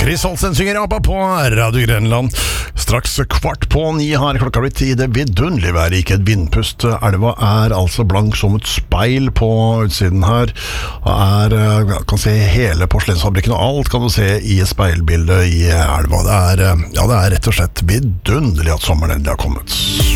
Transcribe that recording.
Chris Olsen synger ABBA på Radio Grenland. Straks 8:15 har klokka blitt i det vidunderlige været, ikke et vindpust. Elva altså blank som et speil på utsiden her. Kan se hele porselensfabrikken og alt kan du se i speilbildet i elva. Det er rett og slett vidunderlig at sommeren endelig har kommet.